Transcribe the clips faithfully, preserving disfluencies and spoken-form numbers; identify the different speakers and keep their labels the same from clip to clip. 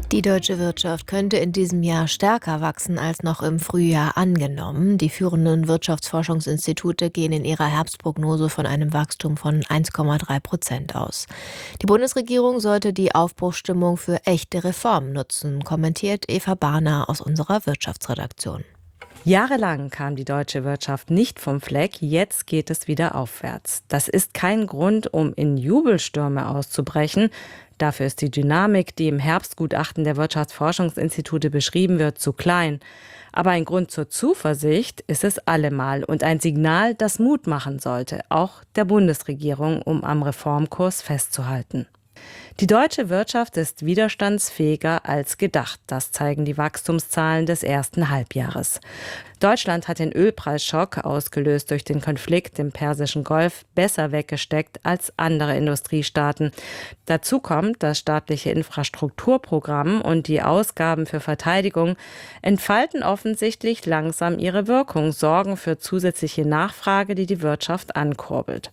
Speaker 1: Die deutsche Wirtschaft könnte in diesem Jahr stärker wachsen als noch im Frühjahr angenommen. Die führenden Wirtschaftsforschungsinstitute gehen in ihrer Herbstprognose von einem Wachstum von eins Komma drei Prozent aus. Die Bundesregierung sollte die Aufbruchsstimmung für echte Reformen nutzen, kommentiert Eva Barner aus unserer Wirtschaftsredaktion.
Speaker 2: Jahrelang kam die deutsche Wirtschaft nicht vom Fleck, jetzt geht es wieder aufwärts. Das ist kein Grund, um in Jubelstürme auszubrechen. Dafür ist die Dynamik, die im Herbstgutachten der Wirtschaftsforschungsinstitute beschrieben wird, zu klein. Aber ein Grund zur Zuversicht ist es allemal und ein Signal, das Mut machen sollte, auch der Bundesregierung, um am Reformkurs festzuhalten. Die deutsche Wirtschaft ist widerstandsfähiger als gedacht. Das zeigen die Wachstumszahlen des ersten Halbjahres. Deutschland hat den Ölpreisschock, ausgelöst durch den Konflikt im Persischen Golf, besser weggesteckt als andere Industriestaaten. Dazu kommt, das staatliche Infrastrukturprogramm und die Ausgaben für Verteidigung entfalten offensichtlich langsam ihre Wirkung, sorgen für zusätzliche Nachfrage, die die Wirtschaft ankurbelt.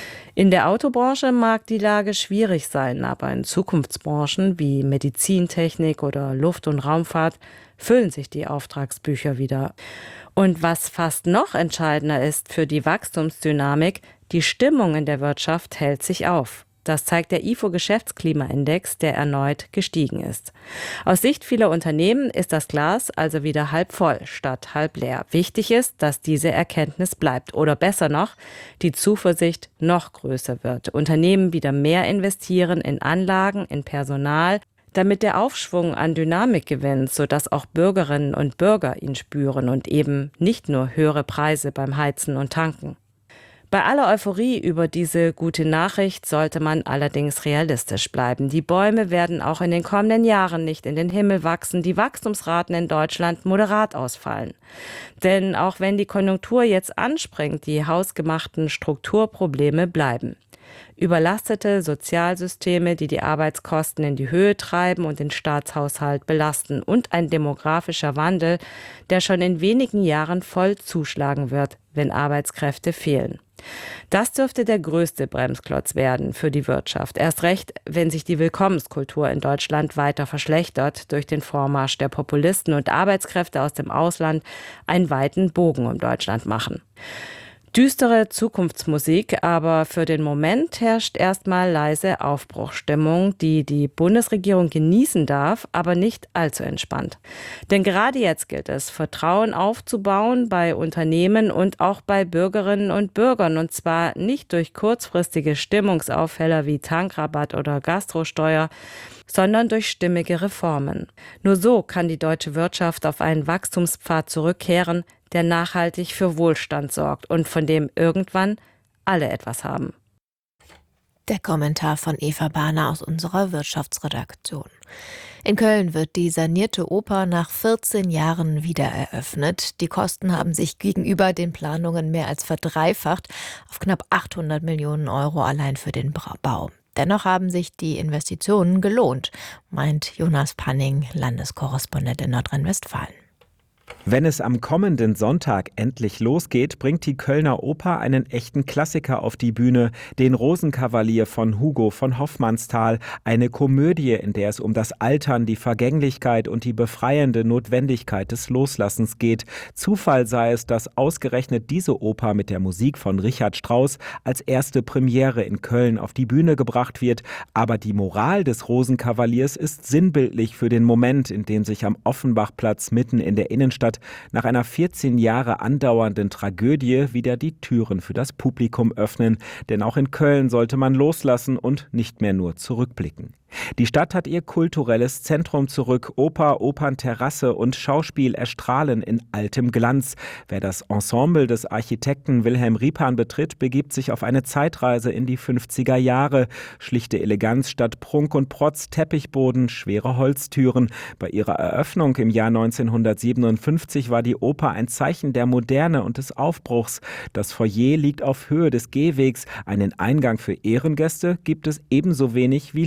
Speaker 2: In der Autobranche mag die Lage schwierig sein, aber in Zukunftsbranchen wie Medizintechnik oder Luft- und Raumfahrt füllen sich die Auftragsbücher wieder. Und was fast noch entscheidender ist für die Wachstumsdynamik, die Stimmung in der Wirtschaft hält sich auf. Das zeigt der I F O-Geschäftsklimaindex, der erneut gestiegen ist. Aus Sicht vieler Unternehmen ist das Glas also wieder halb voll statt halb leer. Wichtig ist, dass diese Erkenntnis bleibt oder besser noch, die Zuversicht noch größer wird. Unternehmen wieder mehr investieren in Anlagen, in Personal, damit der Aufschwung an Dynamik gewinnt, sodass auch Bürgerinnen und Bürger ihn spüren und eben nicht nur höhere Preise beim Heizen und Tanken. Bei aller Euphorie über diese gute Nachricht sollte man allerdings realistisch bleiben. Die Bäume werden auch in den kommenden Jahren nicht in den Himmel wachsen, die Wachstumsraten in Deutschland moderat ausfallen. Denn auch wenn die Konjunktur jetzt anspringt, die hausgemachten Strukturprobleme bleiben. Überlastete Sozialsysteme, die die Arbeitskosten in die Höhe treiben und den Staatshaushalt belasten, und ein demografischer Wandel, der schon in wenigen Jahren voll zuschlagen wird, wenn Arbeitskräfte fehlen. Das dürfte der größte Bremsklotz werden für die Wirtschaft. Erst recht, wenn sich die Willkommenskultur in Deutschland weiter verschlechtert durch den Vormarsch der Populisten und Arbeitskräfte aus dem Ausland einen weiten Bogen um Deutschland machen. Düstere Zukunftsmusik, aber für den Moment herrscht erstmal leise Aufbruchsstimmung, die die Bundesregierung genießen darf, aber nicht allzu entspannt. Denn gerade jetzt gilt es, Vertrauen aufzubauen bei Unternehmen und auch bei Bürgerinnen und Bürgern, und zwar nicht durch kurzfristige Stimmungsaufheller wie Tankrabatt oder Gastrosteuer, sondern durch stimmige Reformen. Nur so kann die deutsche Wirtschaft auf einen Wachstumspfad zurückkehren, der nachhaltig für Wohlstand sorgt und von dem irgendwann alle etwas haben.
Speaker 1: Der Kommentar von Eva Barner aus unserer Wirtschaftsredaktion. In Köln wird die sanierte Oper nach vierzehn Jahren wieder eröffnet. Die Kosten haben sich gegenüber den Planungen mehr als verdreifacht, auf knapp achthundert Millionen Euro allein für den Bau. Dennoch haben sich die Investitionen gelohnt, meint Jonas Panning, Landeskorrespondent in Nordrhein-Westfalen.
Speaker 3: Wenn es am kommenden Sonntag endlich losgeht, bringt die Kölner Oper einen echten Klassiker auf die Bühne, den Rosenkavalier von Hugo von Hofmannsthal, eine Komödie, in der es um das Altern, die Vergänglichkeit und die befreiende Notwendigkeit des Loslassens geht. Zufall sei es, dass ausgerechnet diese Oper mit der Musik von Richard Strauss als erste Premiere in Köln auf die Bühne gebracht wird, aber die Moral des Rosenkavaliers ist sinnbildlich für den Moment, in dem sich am Offenbachplatz mitten in der Innenstadt nach einer vierzehn Jahre andauernden Tragödie wieder die Türen für das Publikum öffnen. Denn auch in Köln sollte man loslassen und nicht mehr nur zurückblicken. Die Stadt hat ihr kulturelles Zentrum zurück. Oper, Opernterrasse und Schauspiel erstrahlen in altem Glanz. Wer das Ensemble des Architekten Wilhelm Riepan betritt, begibt sich auf eine Zeitreise in die fünfziger Jahre. Schlichte Eleganz statt Prunk und Protz, Teppichboden, schwere Holztüren. Bei ihrer Eröffnung im Jahr neunzehnhundertsiebenundfünfzig war die Oper ein Zeichen der Moderne und des Aufbruchs. Das Foyer liegt auf Höhe des Gehwegs. Einen Eingang für Ehrengäste gibt es ebenso wenig wie Logen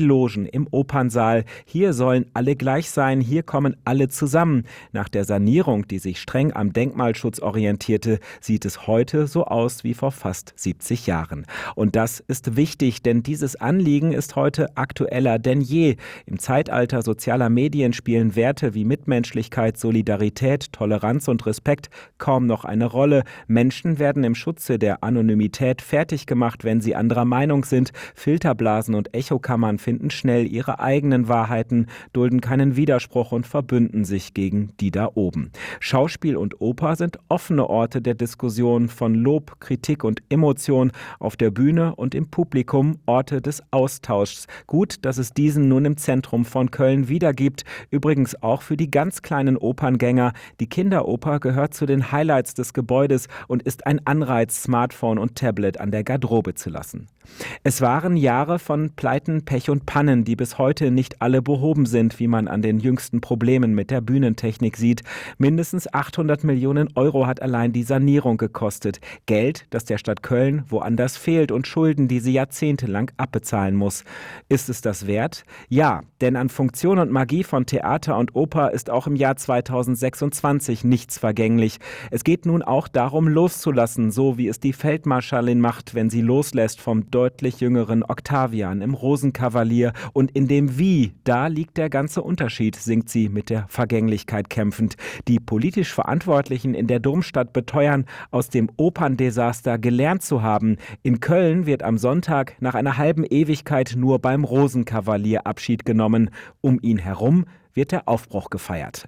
Speaker 3: im Opernsaal. Hier sollen alle gleich sein, hier kommen alle zusammen. Nach der Sanierung, die sich streng am Denkmalschutz orientierte, sieht es heute so aus wie vor fast siebzig Jahren. Und das ist wichtig, denn dieses Anliegen ist heute aktueller denn je. Im Zeitalter sozialer Medien spielen Werte wie Mitmenschlichkeit, Solidarität, Toleranz und Respekt kaum noch eine Rolle. Menschen werden im Schutze der Anonymität fertig gemacht, wenn sie anderer Meinung sind. Filterblasen und Echokammern finden schnell ihre eigenen Wahrheiten, dulden keinen Widerspruch und verbünden sich gegen die da oben. Schauspiel und Oper sind offene Orte der Diskussion, von Lob, Kritik und Emotion auf der Bühne und im Publikum, Orte des Austauschs. Gut, dass es diesen nun im Zentrum von Köln wieder gibt. Übrigens auch für die ganz kleinen Operngänger. Die Kinderoper gehört zu den Highlights des Gebäudes und ist ein Anreiz, Smartphone und Tablet an der Garderobe zu lassen. Es waren Jahre von Pleiten, Pech und Pannen, die bis heute nicht alle behoben sind, wie man an den jüngsten Problemen mit der Bühnentechnik sieht. Mindestens achthundert Millionen Euro hat allein die Sanierung gekostet. Geld, das der Stadt Köln woanders fehlt und Schulden, die sie jahrzehntelang abbezahlen muss. Ist es das wert? Ja, denn an Funktion und Magie von Theater und Oper ist auch im Jahr zweitausendsechsundzwanzig nichts vergänglich. Es geht nun auch darum, loszulassen, so wie es die Feldmarschallin macht, wenn sie loslässt vom deutlich jüngeren Octavian im Rosenkavalier. Und in dem Wie, da liegt der ganze Unterschied, singt sie mit der Vergänglichkeit kämpfend. Die politisch Verantwortlichen in der Domstadt beteuern, aus dem Operndesaster gelernt zu haben. In Köln wird am Sonntag nach einer halben Ewigkeit nur beim Rosenkavalier Abschied genommen. Um ihn herum wird der Aufbruch gefeiert.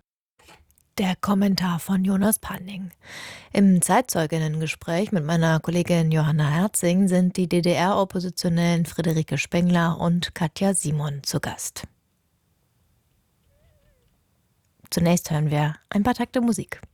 Speaker 1: Der Kommentar von Jonas Panning. Im Zeitzeuginnengespräch mit meiner Kollegin Johanna Herzing sind die D D R-Oppositionellen Friederike Spengler und Katja Simon zu Gast. Zunächst hören wir ein paar Takte Musik.